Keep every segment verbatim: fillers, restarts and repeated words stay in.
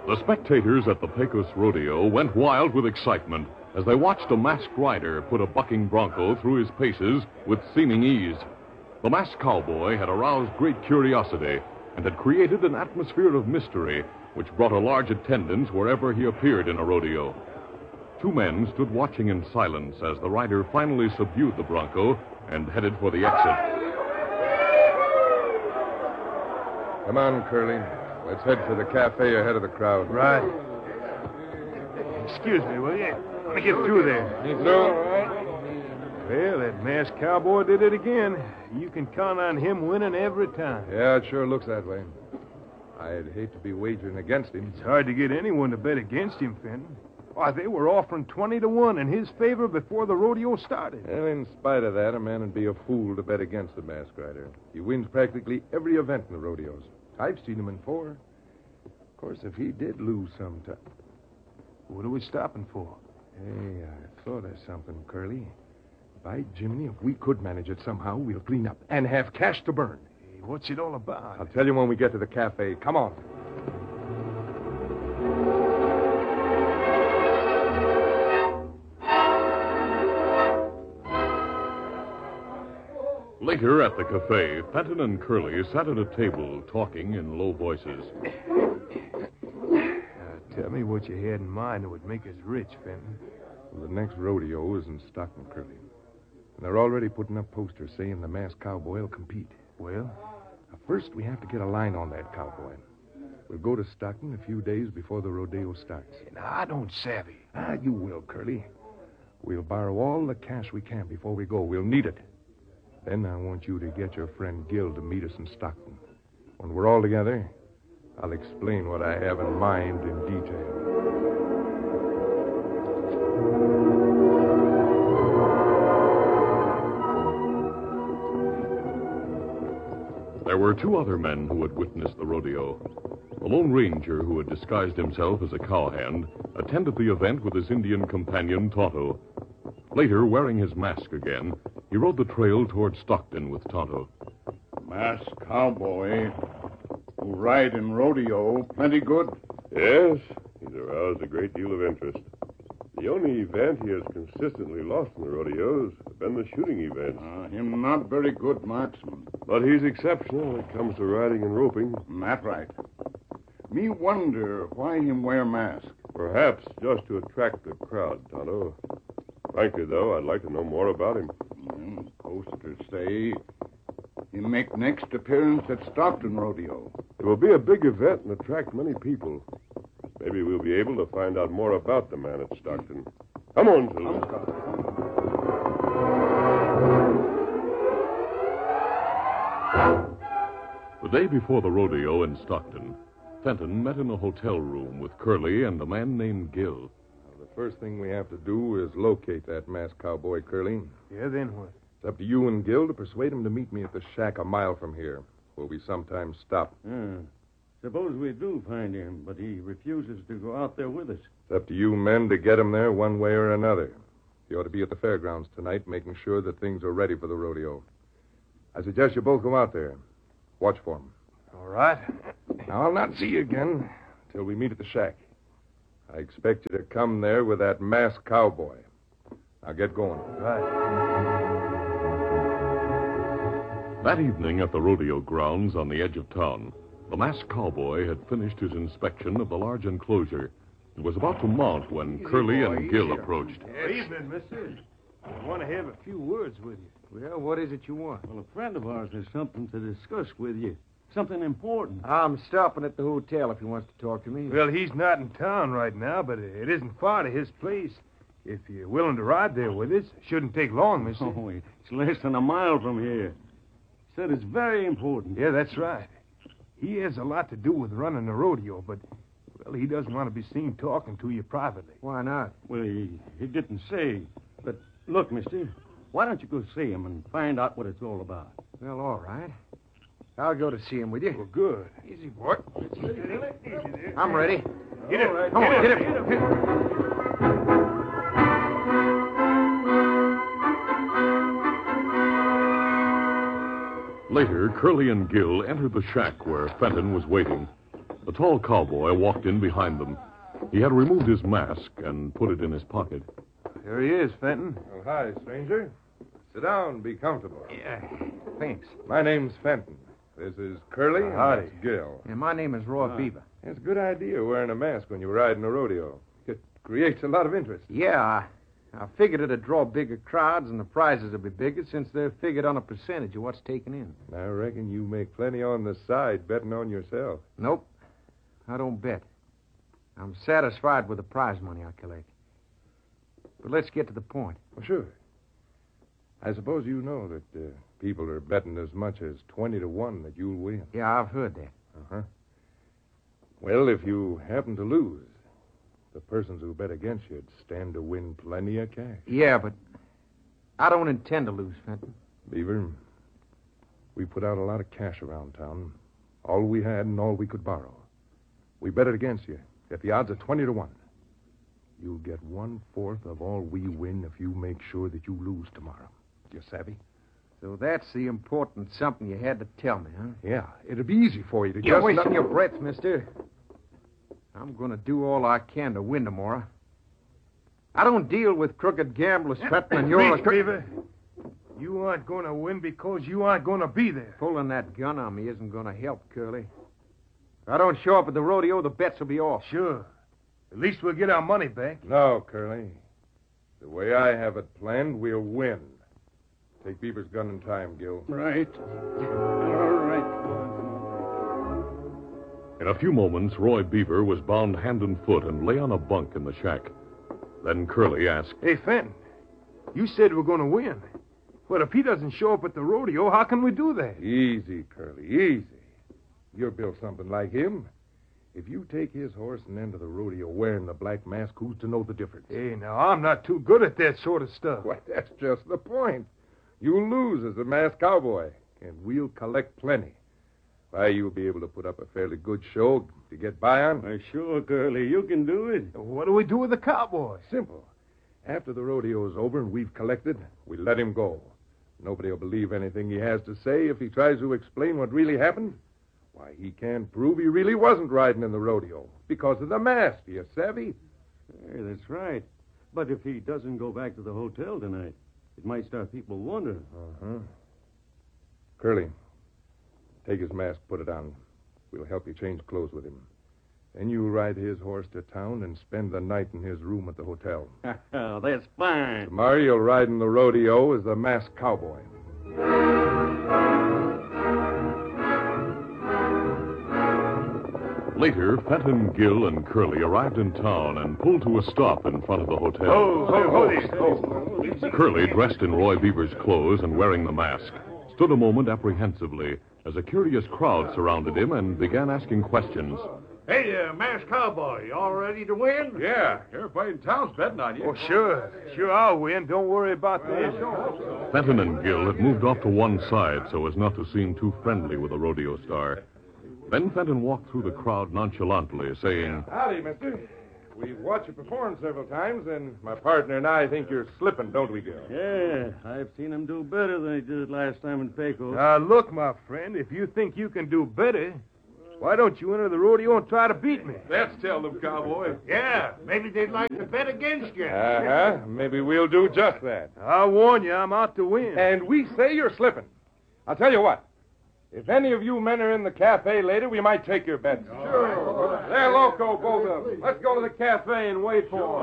The spectators at the Pecos Rodeo went wild with excitement as they watched a masked rider put a bucking bronco through his paces with seeming ease. The masked cowboy had aroused great curiosity and had created an atmosphere of mystery which brought a large attendance wherever he appeared in a rodeo. Two men stood watching in silence as the rider finally subdued the bronco and headed for the exit. Come on, Curly. Let's head for the cafe ahead of the crowd. Right. Excuse me, will you? Let me get through there. You do? All right. Well, that masked cowboy did it again. You can count on him winning every time. Yeah, it sure looks that way. I'd hate to be wagering against him. It's hard to get anyone to bet against him, Fenton. Why, they were offering twenty to one in his favor before the rodeo started. Well, in spite of that, a man would be a fool to bet against the masked rider. He wins practically every event in the rodeos. I've seen him in four. Of course, if he did lose sometime. What are we stopping for? Hey, I thought of something, Curly. By Jiminy, if we could manage it somehow, we'll clean up and have cash to burn. Hey, what's it all about? I'll tell you when we get to the cafe. Come on. Later at the cafe, Fenton and Curly sat at a table talking in low voices. Uh, tell me what you had in mind that would make us rich, Fenton. Well, the next rodeo is in Stockton, Curly. And they're already putting up posters saying the masked cowboy will compete. Well? Now, first, we have to get a line on that cowboy. We'll go to Stockton a few days before the rodeo starts. Now, I don't savvy. Ah, you will, Curly. We'll borrow all the cash we can before we go. We'll need it. Then I want you to get your friend Gil to meet us in Stockton. When we're all together, I'll explain what I have in mind in detail. There were two other men who had witnessed the rodeo. The Lone Ranger, who had disguised himself as a cowhand, attended the event with his Indian companion, Tonto. Later, wearing his mask again, he rode the trail toward Stockton with Tonto. Masked cowboy who ride in rodeo, plenty good? Yes, he's aroused a great deal of interest. The only event he has consistently lost in the rodeos has been the shooting events. Uh, him not very good marksman. But he's exceptional when it comes to riding and roping. That right. Me wonder why him wear mask. Perhaps just to attract the crowd, Tonto. Frankly, though, I'd like to know more about him. Mm, posters say he make next appearance at Stockton Rodeo. It will be a big event and attract many people. Maybe we'll be able to find out more about the man at Stockton. Come on, Silver. The day before the rodeo in Stockton, Fenton met in a hotel room with Curly and a man named Gil. The first thing we have to do is locate that masked cowboy, Curly. Yeah, then what? It's up to you and Gil to persuade him to meet me at the shack a mile from here, where we sometimes stop. Yeah. Suppose we do find him, but he refuses to go out there with us. It's up to you men to get him there one way or another. He ought to be at the fairgrounds tonight, making sure that things are ready for the rodeo. I suggest you both go out there. Watch for him. All right. Now, I'll not see you again until we meet at the shack. I expect you to come there with that masked cowboy. Now, get going. Right. That evening at the rodeo grounds on the edge of town, the masked cowboy had finished his inspection of the large enclosure and was about to mount when Curly and Gil approached. Good evening, mister. I want to have a few words with you. Well, what is it you want? Well, a friend of ours has something to discuss with you. Something important. I'm stopping at the hotel if he wants to talk to me. Well, he's not in town right now, but it isn't far to his place. If you're willing to ride there with us, it shouldn't take long, mister. Oh, it's less than a mile from here. Said it's very important. Yeah, that's right. He has a lot to do with running the rodeo, but, well, he doesn't want to be seen talking to you privately. Why not? Well, he, he didn't say. But look, mister, why don't you go see him and find out what it's all about? Well, all right. I'll go to see him with you. Well, good. Easy, boy. Easy there. I'm ready. Get it. Right. Come on, get him. Get Later, Curly and Gil entered the shack where Fenton was waiting. A tall cowboy walked in behind them. He had removed his mask and put it in his pocket. Here he is, Fenton. Well, hi, stranger. Sit down. Be comfortable. Yeah, thanks. My name's Fenton. This is Curly. Uh, and howdy. that's Gil. Yeah, my name is Roy Ah. Beaver. It's a good idea wearing a mask when you're riding a rodeo. It creates a lot of interest. Yeah, I, I figured it'd draw bigger crowds and the prizes would be bigger since they're figured on a percentage of what's taken in. I reckon you make plenty on the side betting on yourself. Nope, I don't bet. I'm satisfied with the prize money I collect. But let's get to the point. Well, sure. I suppose you know that uh, people are betting as much as twenty to one that you'll win. Yeah, I've heard that. Uh-huh. Well, if you happen to lose, the persons who bet against you'd stand to win plenty of cash. Yeah, but I don't intend to lose, Fenton. Beaver, we put out a lot of cash around town. All we had and all we could borrow. We bet it against you at the odds of twenty to one. You'll get one-fourth of all we win if you make sure that you lose tomorrow. You savvy? So that's the important something you had to tell me, huh? Yeah, it'd be easy for you to You're just... wasting let- your breath, mister. I'm going to do all I can to win tomorrow. I don't deal with crooked gamblers, Fenton, and you're a... Please, Beaver. You aren't going to win because you aren't going to be there. Pulling that gun on me isn't going to help, Curly. If I don't show up at the rodeo, the bets will be off. Sure. At least we'll get our money back. No, Curly. The way I have it planned, we'll win. Take Beaver's gun and tie him, Gil. Right. All right. In a few moments, Roy Beaver was bound hand and foot and lay on a bunk in the shack. Then Curly asked, Hey, Fenton, you said we're going to win. But if he doesn't show up at the rodeo, how can we do that? Easy, Curly, easy. You're built something like him. If you take his horse and enter the rodeo wearing the black mask, who's to know the difference? Hey, now, I'm not too good at that sort of stuff. Why, that's just the point. You'll lose as a masked cowboy, and we'll collect plenty. Why, you'll be able to put up a fairly good show to get by on. Why, sure, Curly. You can do it. What do we do with the cowboy? Simple. After the rodeo's over and we've collected, we let him go. Nobody will believe anything he has to say if he tries to explain what really happened. Why, he can't prove he really wasn't riding in the rodeo because of the mask, you savvy? Hey, that's right. But if he doesn't go back to the hotel tonight, it might start people wondering. Uh-huh. Curly, take his mask, put it on. We'll help you change clothes with him. Then you ride his horse to town and spend the night in his room at the hotel. Oh, that's fine. Tomorrow you'll ride in the rodeo as the masked cowboy. Later, Fenton, Gill, and Curly arrived in town and pulled to a stop in front of the hotel. Oh, oh, oh, Curly, dressed in Roy Beaver's clothes and wearing the mask, stood a moment apprehensively as a curious crowd surrounded him and began asking questions. Hey, uh, masked cowboy, you all ready to win? Yeah, everybody in town's betting on you. Oh, sure. Sure, I'll win. Don't worry about that. Fenton and Gill had moved off to one side so as not to seem too friendly with the rodeo star. Then Fenton walked through the crowd nonchalantly, saying, Howdy, mister. We've watched you perform several times, and my partner and I think you're slipping, don't we, Gil? Yeah, I've seen him do better than he did last time in Pecos. Now, look, my friend, if you think you can do better, why don't you enter the rodeo and try to beat me? That's tell them, cowboy. Yeah, maybe they'd like to bet against you. Uh-huh. Maybe we'll do just that. I warn you, I'm out to win. And we say you're slipping. I'll tell you what. If any of you men are in the cafe later, we might take your bets. Sure. They're loco, both of them. Let's go to the cafe and wait for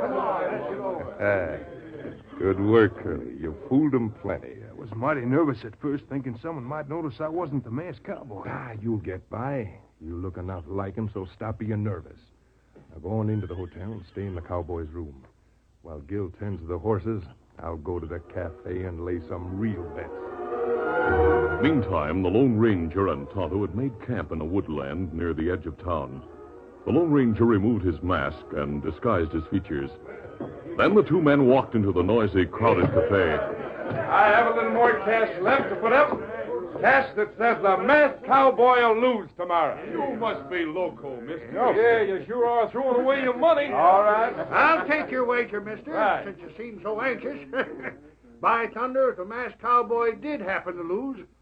them. Ah, good work, Curly. You fooled them plenty. I was mighty nervous at first, thinking someone might notice I wasn't the masked cowboy. Ah, you'll get by. You look enough like him, so stop being nervous. Now go on into the hotel and stay in the cowboy's room. While Gil tends to the horses, I'll go to the cafe and lay some real bets. Meantime, the Lone Ranger and Tonto had made camp in a woodland near the edge of town. The Lone Ranger removed his mask and disguised his features. Then the two men walked into the noisy, crowded cafe. I have a little more cash left to put up. Cash that says the masked cowboy will lose tomorrow. You must be loco, mister. Yeah, you sure are throwing away your money. All right. I'll take your wager, mister, Right. since you seem so anxious. By thunder, if the masked cowboy did happen to lose,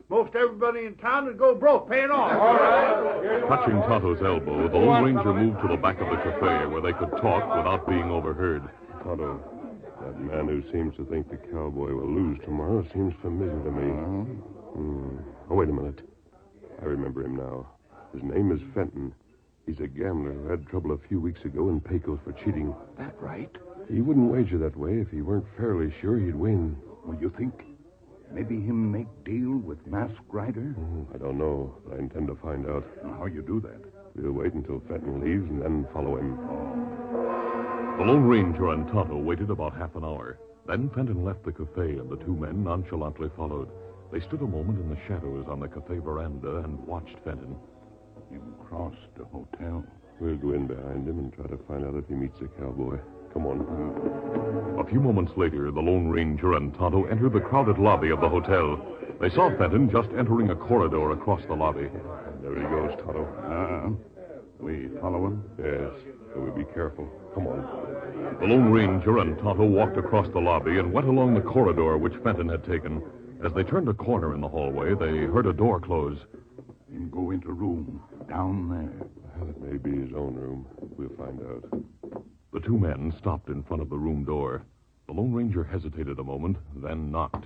most everybody in town would go broke paying off. All right. Touching Tonto's elbow, the Lone Ranger moved to the back of the cafe where they could talk without being overheard. Tonto, that man who seems to think the cowboy will lose tomorrow seems familiar to me. Uh-huh. Hmm. Oh, wait a minute. I remember him now. His name is Fenton. He's a gambler who had trouble a few weeks ago in Pecos for cheating. That right? He wouldn't wager that way if he weren't fairly sure he'd win. Well, you think maybe him make deal with Masked Rider? Oh, I don't know, but I intend to find out. How you do that? We'll wait until Fenton leaves and then follow him. The Lone Ranger and Tonto waited about half an hour. Then Fenton left the cafe, and the two men nonchalantly followed. They stood a moment in the shadows on the cafe veranda and watched Fenton. Him cross the hotel. We'll go in behind him and try to find out if he meets the cowboy. Come on. A few moments later, the Lone Ranger and Tonto entered the crowded lobby of the hotel. They saw Fenton just entering a corridor across the lobby. There he goes, Tonto. Uh, we follow him? Yes, but we'll be careful. Come on. The Lone Ranger and Tonto walked across the lobby and went along the corridor which Fenton had taken. As they turned a corner in the hallway, they heard a door close. Him go into room down there. Well, it may be his own room. We'll find out. The two men stopped in front of the room door. The Lone Ranger hesitated a moment, then knocked.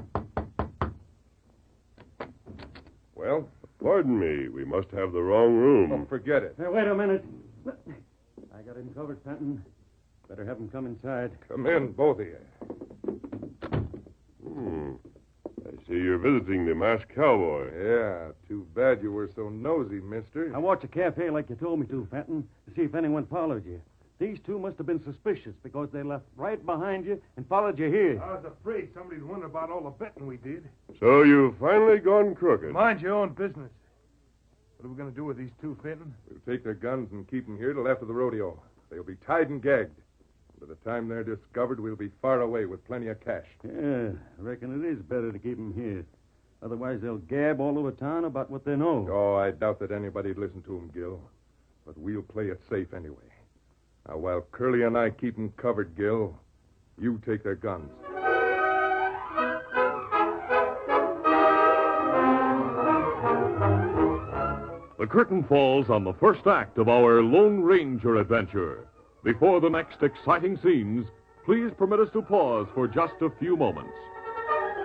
Well? Pardon me. We must have the wrong room. Oh, forget it. Hey, wait a minute. I got him covered, Fenton. Better have him come inside. Come in, both of you. Hmm. I see you're visiting the masked cowboy. Yeah, too bad you were so nosy, mister. I watched the cafe like you told me to, Fenton, to see if anyone followed you. These two must have been suspicious because they left right behind you and followed you here. I was afraid somebody'd wonder about all the betting we did. So you've finally gone crooked. Mind your own business. What are we going to do with these two, Fenton? We'll take their guns and keep them here till after the rodeo. They'll be tied and gagged. By the time they're discovered, we'll be far away with plenty of cash. Yeah, I reckon it is better to keep them here. Otherwise, they'll gab all over town about what they know. Oh, I doubt that anybody'd listen to 'em, Gil. But we'll play it safe anyway. Now, while Curly and I keep 'em covered, Gil, you take their guns. The curtain falls on the first act of our Lone Ranger adventure. Before the next exciting scenes, please permit us to pause for just a few moments.